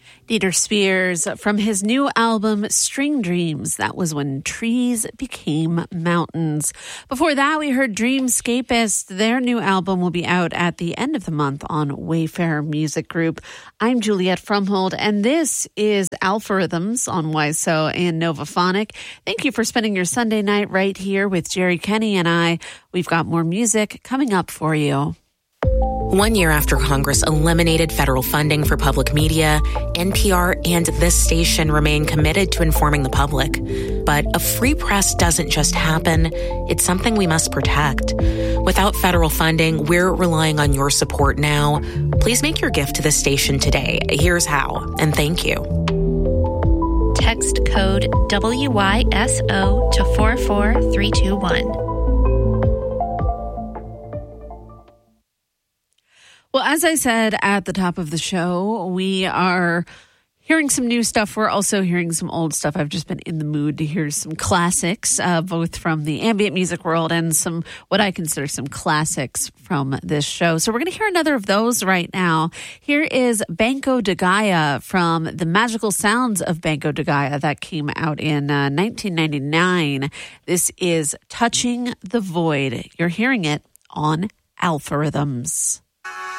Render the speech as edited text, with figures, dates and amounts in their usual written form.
Dieter Spears from his new album, String Dreams. That was when trees became mountains. Before that, we heard Dreamscapist. Their new album will be out at the end of the month on Wayfarer Music Group. I'm Juliette Frumhold, and this is Alpharhythms on YSO and Novaphonic. Thank you for spending your Sunday night right here with Jerry Kenny and I. We've got more music coming up for you. 1 year after Congress eliminated federal funding for public media, NPR and this station remain committed to informing the public. But a free press doesn't just happen. It's something we must protect. Without federal funding, we're relying on your support now. Please make your gift to this station today. Here's how, and thank you. Text code WYSO to 44321. Well, as I said at the top of the show, we are hearing some new stuff. We're also hearing some old stuff. I've just been in the mood to hear some classics, both from the ambient music world and some what I consider some classics from this show. So we're going to hear another of those right now. Here is Banco de Gaia from The Magical Sounds of Banco de Gaia that came out in 1999. This is Touching the Void. You're hearing it on Alpharhythms.